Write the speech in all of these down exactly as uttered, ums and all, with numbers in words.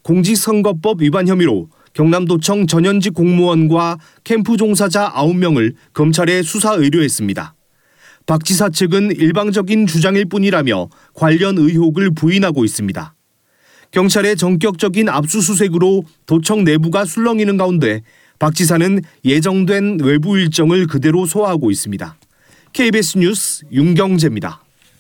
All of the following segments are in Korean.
공직선거법 위반 혐의로 경남도청 전현직 공무원과 캠프 종사자 아홉 명을 검찰에 수사 의뢰했습니다. 박 지사 측은 일방적인 주장일 뿐이라며 관련 의혹을 부인하고 있습니다. 경찰의 전격적인 압수수색으로 도청 내부가 술렁이는 가운데 박 지사는 예정된 외부 일정을 그대로 소화하고 있습니다. 케이비에스 뉴스 윤경재입니다.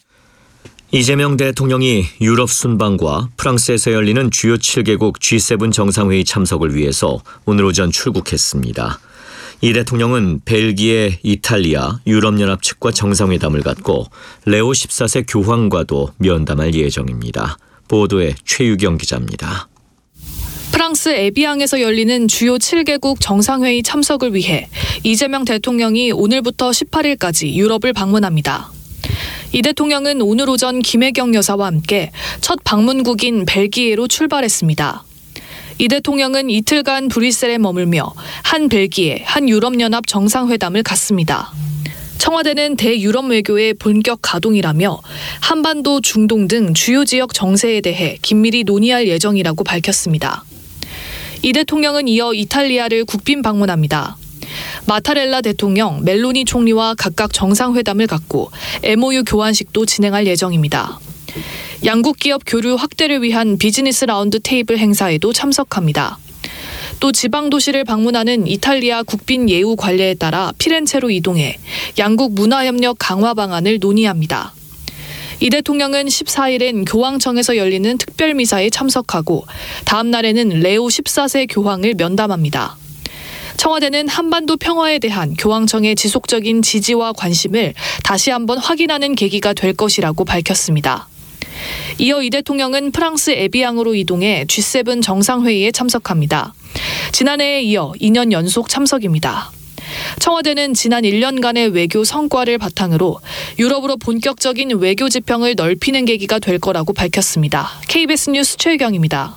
이재명 대통령이 유럽 순방과 프랑스에서 열리는 주요 칠 개국 지 세븐 정상회의 참석을 위해서 오늘 오전 출국했습니다. 이 대통령은 벨기에, 이탈리아, 유럽연합 측과 정상회담을 갖고 레오 십사 세 교황과도 면담할 예정입니다. 보도에 최유경 기자입니다. 프랑스 에비앙에서 열리는 주요 칠 개국 정상회의 참석을 위해 이재명 대통령이 오늘부터 십팔 일까지 유럽을 방문합니다. 이 대통령은 오늘 오전 김혜경 여사와 함께 첫 방문국인 벨기에로 출발했습니다. 이 대통령은 이틀간 브뤼셀에 머물며 한 벨기에, 한 유럽연합 정상회담을 갖습니다. 청와대는 대유럽 외교의 본격 가동이라며 한반도, 중동 등 주요 지역 정세에 대해 긴밀히 논의할 예정이라고 밝혔습니다. 이 대통령은 이어 이탈리아를 국빈 방문합니다. 마타렐라 대통령, 멜로니 총리와 각각 정상회담을 갖고 엠오유 교환식도 진행할 예정입니다. 양국 기업 교류 확대를 위한 비즈니스 라운드 테이블 행사에도 참석합니다. 또 지방 도시를 방문하는 이탈리아 국빈 예우 관례에 따라 피렌체로 이동해 양국 문화협력 강화 방안을 논의합니다. 이 대통령은 십사 일엔 교황청에서 열리는 특별미사에 참석하고 다음 날에는 레오 십사 세 교황을 면담합니다. 청와대는 한반도 평화에 대한 교황청의 지속적인 지지와 관심을 다시 한번 확인하는 계기가 될 것이라고 밝혔습니다. 이어 이 대통령은 프랑스 에비앙으로 이동해 지 세븐 정상회의에 참석합니다. 지난해에 이어 이 년 연속 참석입니다. 청와대는 지난 일 년간의 외교 성과를 바탕으로 유럽으로 본격적인 외교 지평을 넓히는 계기가 될 거라고 밝혔습니다. 케이비에스 뉴스 최유경입니다.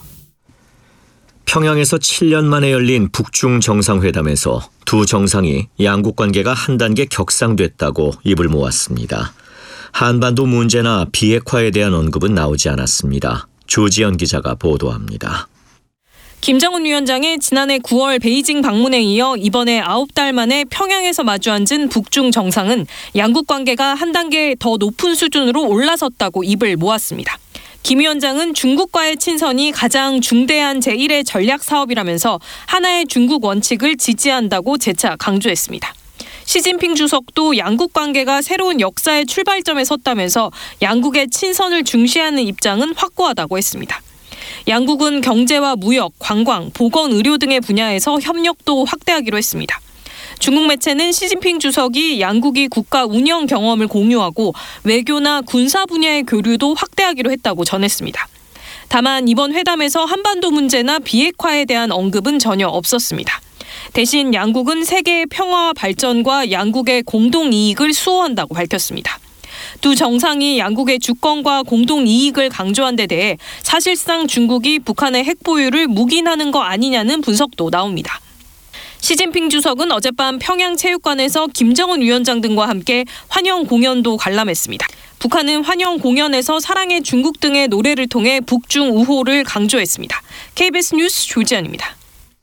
평양에서 칠 년 만에 열린 북중 정상회담에서 두 정상이 양국 관계가 한 단계 격상됐다고 입을 모았습니다. 한반도 문제나 비핵화에 대한 언급은 나오지 않았습니다. 조지연 기자가 보도합니다. 김정은 위원장의 지난해 구월 베이징 방문에 이어 이번에 아홉 달 만에 평양에서 마주 앉은 북중 정상은 양국 관계가 한 단계 더 높은 수준으로 올라섰다고 입을 모았습니다. 김 위원장은 중국과의 친선이 가장 중대한 제일의 전략 사업이라면서 하나의 중국 원칙을 지지한다고 재차 강조했습니다. 시진핑 주석도 양국 관계가 새로운 역사의 출발점에 섰다면서 양국의 친선을 중시하는 입장은 확고하다고 했습니다. 양국은 경제와 무역, 관광, 보건, 의료 등의 분야에서 협력도 확대하기로 했습니다. 중국 매체는 시진핑 주석이 양국이 국가 운영 경험을 공유하고 외교나 군사 분야의 교류도 확대하기로 했다고 전했습니다. 다만 이번 회담에서 한반도 문제나 비핵화에 대한 언급은 전혀 없었습니다. 대신 양국은 세계의 평화와 발전과 양국의 공동 이익을 수호한다고 밝혔습니다. 두 정상이 양국의 주권과 공동 이익을 강조한 데 대해 사실상 중국이 북한의 핵 보유를 묵인하는 거 아니냐는 분석도 나옵니다. 시진핑 주석은 어젯밤 평양체육관에서 김정은 위원장 등과 함께 환영 공연도 관람했습니다. 북한은 환영 공연에서 사랑의 중국 등의 노래를 통해 북중 우호를 강조했습니다. 케이비에스 뉴스 조지연입니다.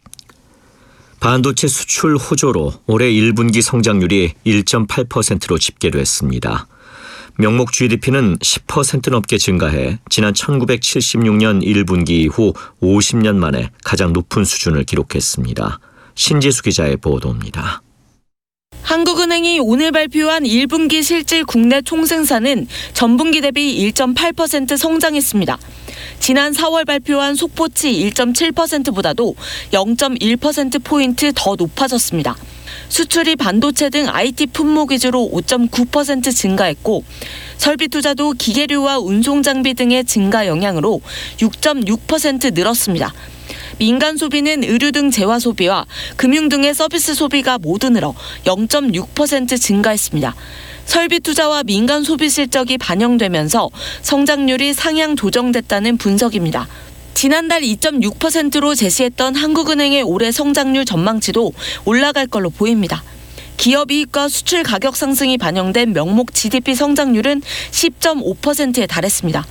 반도체 수출 호조로 올해 일 분기 성장률이 일 점 팔 퍼센트로 집계됐습니다. 명목 지디피는 십 퍼센트 넘게 증가해 지난 천구백칠십육 년 일 분기 이후 오십 년 만에 가장 높은 수준을 기록했습니다. 신지수 기자의 보도입니다. 한국은행이 오늘 발표한 일 분기 실질 국내 총생산은 전분기 대비 일 점 팔 퍼센트 성장했습니다. 지난 사월 발표한 속보치 일 점 칠 퍼센트보다도 영 점 일 퍼센트포인트 더 높아졌습니다. 수출이 반도체 등 아이티 품목 위주로 오 점 구 퍼센트 증가했고 설비 투자도 기계류와 운송 장비 등의 증가 영향으로 육 점 육 퍼센트 늘었습니다. 민간 소비는 의류 등 재화 소비와 금융 등의 서비스 소비가 모두 늘어 영 점 육 퍼센트 증가했습니다. 설비 투자와 민간 소비 실적이 반영되면서 성장률이 상향 조정됐다는 분석입니다. 지난달 이 점 육 퍼센트로 제시했던 한국은행의 올해 성장률 전망치도 올라갈 걸로 보입니다. 기업 이익과 수출 가격 상승이 반영된 명목 지디피 성장률은 십 점 오 퍼센트에 달했습니다.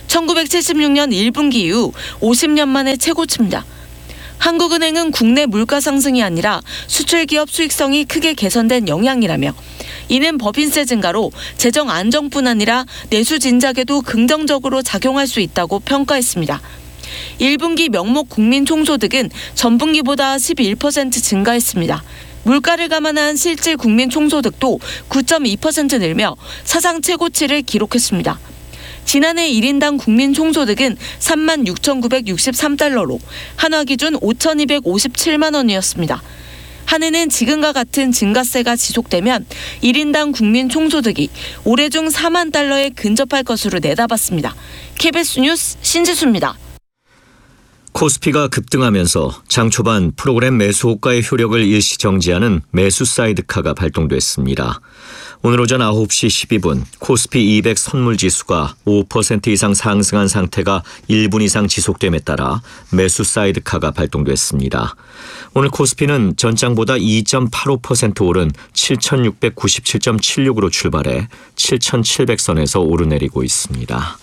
천구백칠십육 년 일 분기 이후 오십 년 만에 최고치입니다. 한국은행은 국내 물가 상승이 아니라 수출 기업 수익성이 크게 개선된 영향이라며 이는 법인세 증가로 재정 안정뿐 아니라 내수 진작에도 긍정적으로 작용할 수 있다고 평가했습니다. 일 분기 명목 국민 총소득은 전분기보다 십일 퍼센트 증가했습니다. 물가를 감안한 실질 국민 총소득도 구 점 이 퍼센트 늘며 사상 최고치를 기록했습니다. 지난해 일 인당 국민 총소득은 삼만 육천구백육십삼 달러로 한화 기준 오천이백오십칠만 원이었습니다. 한해는 지금과 같은 증가세가 지속되면 일 인당 국민 총소득이 올해 중 사만 달러에 근접할 것으로 내다봤습니다. 케이비에스 뉴스 신지수입니다. 코스피가 급등하면서 장 초반 프로그램 매수 호가의 효력을 일시 정지하는 매수 사이드카가 발동됐습니다. 오늘 오전 아홉 시 십이 분 코스피 이백 선물지수가 오 퍼센트 이상 상승한 상태가 일 분 이상 지속됨에 따라 매수 사이드카가 발동됐습니다. 오늘 코스피는 전장보다 이 점 팔오 퍼센트 오른 칠천육백구십칠 점 칠육으로 출발해 칠천칠백 선에서 오르내리고 있습니다.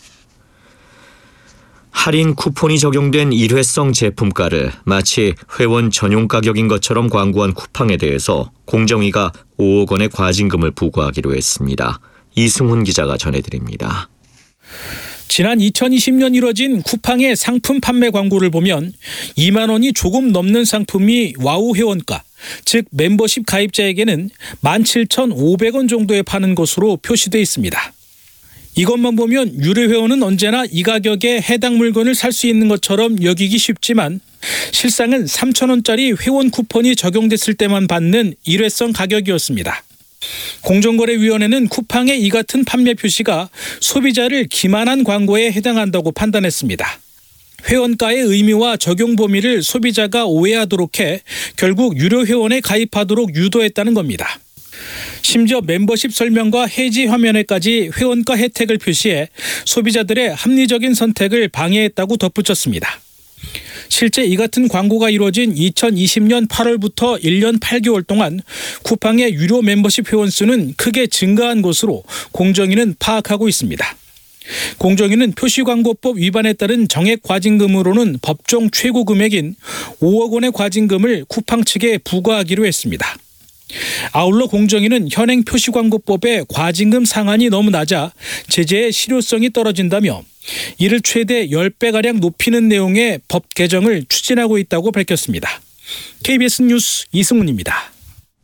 할인 쿠폰이 적용된 일회성 제품가를 마치 회원 전용 가격인 것처럼 광고한 쿠팡에 대해서 공정위가 오억 원의 과징금을 부과하기로 했습니다. 이승훈 기자가 전해드립니다. 지난 이천이십 년 이뤄진 쿠팡의 상품 판매 광고를 보면 이만 원이 조금 넘는 상품이 와우 회원가, 즉 멤버십 가입자에게는 만 칠천오백 원 정도에 파는 것으로 표시돼 있습니다. 이것만 보면 유료 회원은 언제나 이 가격에 해당 물건을 살 수 있는 것처럼 여기기 쉽지만 실상은 삼천 원짜리 회원 쿠폰이 적용됐을 때만 받는 일회성 가격이었습니다. 공정거래위원회는 쿠팡의 이 같은 판매 표시가 소비자를 기만한 광고에 해당한다고 판단했습니다. 회원가의 의미와 적용 범위를 소비자가 오해하도록 해 결국 유료 회원에 가입하도록 유도했다는 겁니다. 심지어 멤버십 설명과 해지 화면에까지 회원가 혜택을 표시해 소비자들의 합리적인 선택을 방해했다고 덧붙였습니다. 실제 이 같은 광고가 이루어진 이천이십 년 팔월부터 일 년 팔 개월 동안 쿠팡의 유료 멤버십 회원 수는 크게 증가한 것으로 공정위는 파악하고 있습니다. 공정위는 표시광고법 위반에 따른 정액 과징금으로는 법정 최고 금액인 오억 원의 과징금을 쿠팡 측에 부과하기로 했습니다. 아울러 공정위는 현행 표시광고법의 과징금 상한이 너무 낮아 제재의 실효성이 떨어진다며 이를 최대 십 배가량 높이는 내용의 법 개정을 추진하고 있다고 밝혔습니다. 케이비에스 뉴스 이승훈입니다.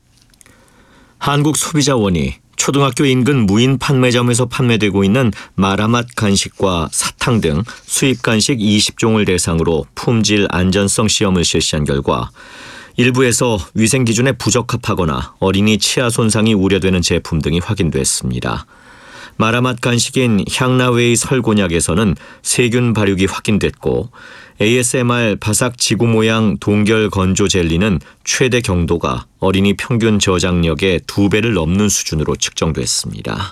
한국소비자원이 초등학교 인근 무인 판매점에서 판매되고 있는 마라맛 간식과 사탕 등 수입 간식 이십 종을 대상으로 품질 안전성 시험을 실시한 결과 일부에서 위생 기준에 부적합하거나 어린이 치아 손상이 우려되는 제품 등이 확인됐습니다. 마라맛 간식인 향나웨이 설곤약에서는 세균 발육이 확인됐고 에이에스엠알 바삭 지구 모양 동결 건조 젤리는 최대 경도가 어린이 평균 저장력의 두 배를 넘는 수준으로 측정됐습니다.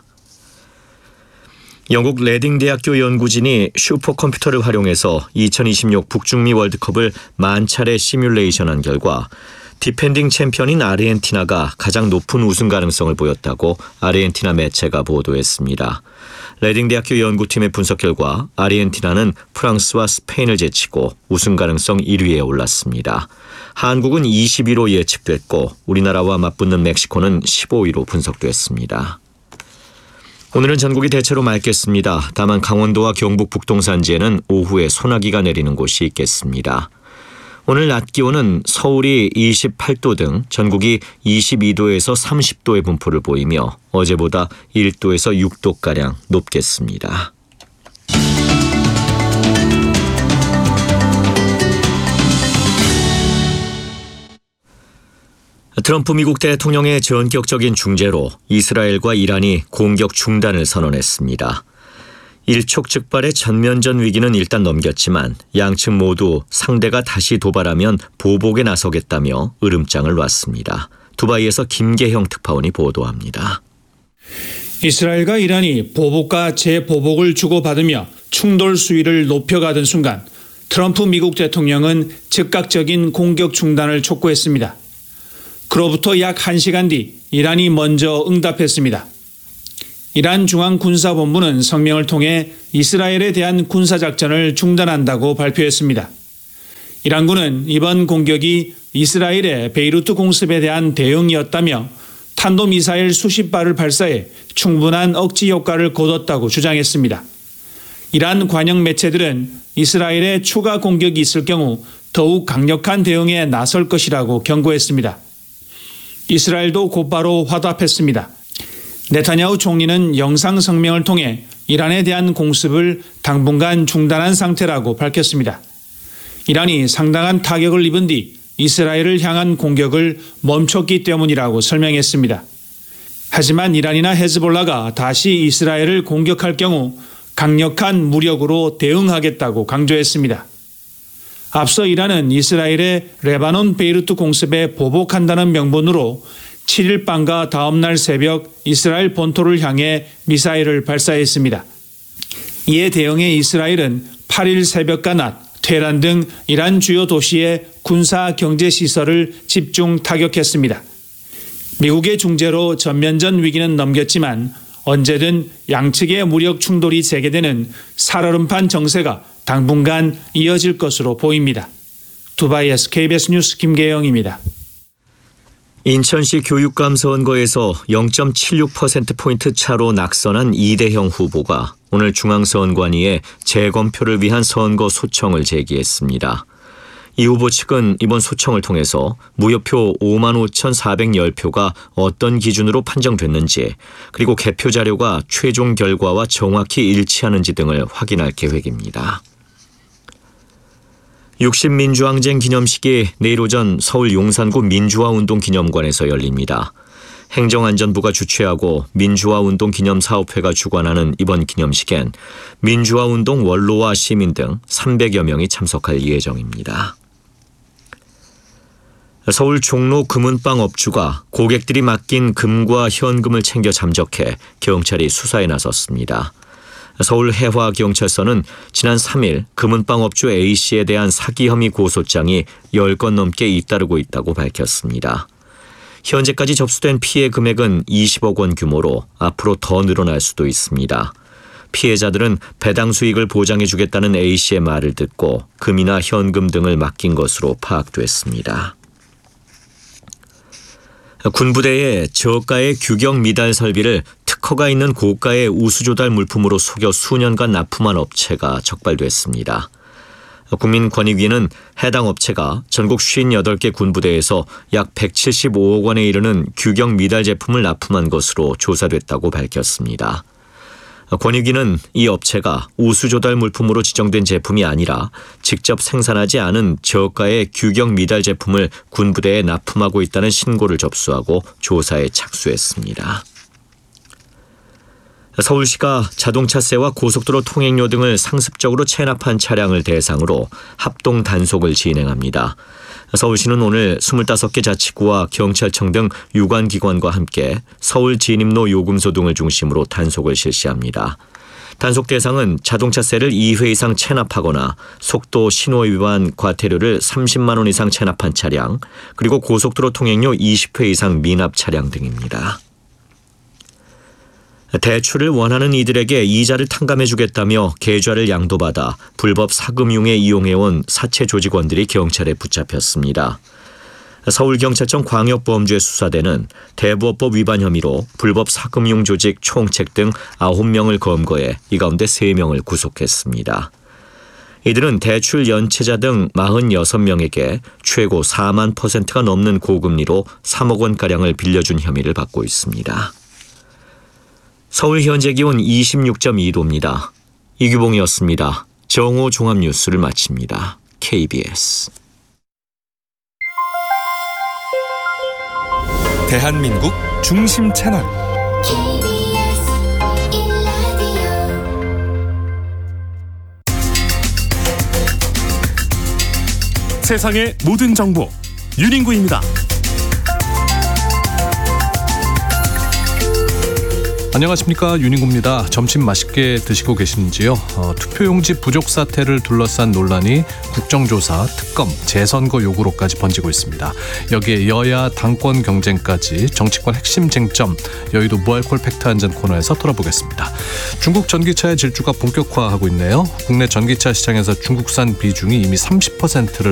영국 레딩 대학교 연구진이 슈퍼컴퓨터를 활용해서 이천이십육 북중미 월드컵을 만 차례 시뮬레이션한 결과 디펜딩 챔피언인 아르헨티나가 가장 높은 우승 가능성을 보였다고 아르헨티나 매체가 보도했습니다. 레딩 대학교 연구팀의 분석 결과 아르헨티나는 프랑스와 스페인을 제치고 우승 가능성 일 위에 올랐습니다. 한국은 이십일 호 예측됐고 우리나라와 맞붙는 멕시코는 십오 위로 분석됐습니다. 오늘은 전국이 대체로 맑겠습니다. 다만 강원도와 경북 북동 산지에는 오후에 소나기가 내리는 곳이 있겠습니다. 오늘 낮 기온은 서울이 이십팔 도 등 전국이 이십이 도에서 삼십 도의 분포를 보이며 어제보다 일 도에서 육 도가량 높겠습니다. 트럼프 미국 대통령의 전격적인 중재로 이스라엘과 이란이 공격 중단을 선언했습니다. 일촉즉발의 전면전 위기는 일단 넘겼지만 양측 모두 상대가 다시 도발하면 보복에 나서겠다며 으름장을 놨습니다. 두바이에서 김계형 특파원이 보도합니다. 이스라엘과 이란이 보복과 재보복을 주고받으며 충돌 수위를 높여가던 순간 트럼프 미국 대통령은 즉각적인 공격 중단을 촉구했습니다. 그로부터 약 한 시간 뒤 이란이 먼저 응답했습니다. 이란 중앙군사본부는 성명을 통해 이스라엘에 대한 군사작전을 중단한다고 발표했습니다. 이란군은 이번 공격이 이스라엘의 베이루트 공습에 대한 대응이었다며 탄도미사일 수십 발을 발사해 충분한 억지 효과를 거뒀다고 주장했습니다. 이란 관영 매체들은 이스라엘의 추가 공격이 있을 경우 더욱 강력한 대응에 나설 것이라고 경고했습니다. 이스라엘도 곧바로 화답했습니다. 네타냐후 총리는 영상 성명을 통해 이란에 대한 공습을 당분간 중단한 상태라고 밝혔습니다. 이란이 상당한 타격을 입은 뒤 이스라엘을 향한 공격을 멈췄기 때문이라고 설명했습니다. 하지만 이란이나 헤즈볼라가 다시 이스라엘을 공격할 경우 강력한 무력으로 대응하겠다고 강조했습니다. 앞서 이란은 이스라엘의 레바논 베이루트 공습에 보복한다는 명분으로 칠 일 밤과 다음 날 새벽 이스라엘 본토를 향해 미사일을 발사했습니다. 이에 대응해 이스라엘은 팔 일 새벽과 낮 테헤란 등 이란 주요 도시의 군사 경제 시설을 집중 타격했습니다. 미국의 중재로 전면전 위기는 넘겼지만 언제든 양측의 무력 충돌이 재개되는 살얼음판 정세가 당분간 이어질 것으로 보입니다. 두바이에서 케이비에스 뉴스 김계영입니다. 인천시 교육감 선거에서 영 점 칠육 퍼센트포인트 차로 낙선한 이대형 후보가 오늘 중앙선관위에 재검표를 위한 선거 소청을 제기했습니다. 이 후보 측은 이번 소청을 통해서 무효표 오만 오천사백십 표가 어떤 기준으로 판정됐는지 그리고 개표 자료가 최종 결과와 정확히 일치하는지 등을 확인할 계획입니다. 육십 민주항쟁 기념식이 내일 오전 서울 용산구 민주화운동기념관에서 열립니다. 행정안전부가 주최하고 민주화운동기념사업회가 주관하는 이번 기념식엔 민주화운동 원로와 시민 등 삼백여 명이 참석할 예정입니다. 서울 종로 금은방 업주가 고객들이 맡긴 금과 현금을 챙겨 잠적해 경찰이 수사에 나섰습니다. 서울 해화경찰서는 지난 삼 일 금은방 업주 A씨에 대한 사기 혐의 고소장이 열 건 넘게 잇따르고 있다고 밝혔습니다. 현재까지 접수된 피해 금액은 이십억 원 규모로 앞으로 더 늘어날 수도 있습니다. 피해자들은 배당 수익을 보장해주겠다는 A씨의 말을 듣고 금이나 현금 등을 맡긴 것으로 파악됐습니다. 군부대에 저가의 규격 미달 설비를 특허가 있는 고가의 우수조달 물품으로 속여 수년간 납품한 업체가 적발됐습니다. 국민권익위는 해당 업체가 전국 오십팔 개 군부대에서 약 백칠십오억 원에 이르는 규격 미달 제품을 납품한 것으로 조사됐다고 밝혔습니다. 권익위는 이 업체가 우수조달 물품으로 지정된 제품이 아니라 직접 생산하지 않은 저가의 규격 미달 제품을 군부대에 납품하고 있다는 신고를 접수하고 조사에 착수했습니다. 서울시가 자동차세와 고속도로 통행료 등을 상습적으로 체납한 차량을 대상으로 합동 단속을 진행합니다. 서울시는 오늘 스물다섯 개 자치구와 경찰청 등 유관기관과 함께 서울 진입로 요금소 등을 중심으로 단속을 실시합니다. 단속 대상은 자동차세를 이 회 이상 체납하거나 속도 신호 위반 과태료를 삼십만 원 이상 체납한 차량, 그리고 고속도로 통행료 이십 회 이상 미납 차량 등입니다. 대출을 원하는 이들에게 이자를 탕감해주겠다며 계좌를 양도받아 불법 사금융에 이용해온 사채 조직원들이 경찰에 붙잡혔습니다. 서울경찰청 광역범죄수사대는 대부업법 위반 혐의로 불법 사금융 조직 총책 등 아홉 명을 검거해 이 가운데 세 명을 구속했습니다. 이들은 대출 연체자 등 사십육 명에게 최고 사만 퍼센트가 넘는 고금리로 삼억 원가량을 빌려준 혐의를 받고 있습니다. 서울 현재 기온 이십육 점 이 도입니다. 이규봉이었습니다. 정오 종합뉴스를 마칩니다. 케이비에스 대한민국 중심 채널 세상의 모든 정보 윤인구입니다. 안녕하십니까, 윤인구입니다. 점심 맛있게 드시고 계신지요? 어, 투표용지 부족 사태를 둘러싼 논란이 국정조사, 특검, 재선거 요구로까지 번지고 있습니다. 여기에 여야 당권 경쟁까지 정치권 핵심 쟁점, 여의도 무알콜 팩트 한 잔 코너에서 털어보겠습니다. 중국 전기차의 질주가 본격화하고 있네요. 국내 전기차 시장에서 중국산 비중이 이미 삼십 퍼센트를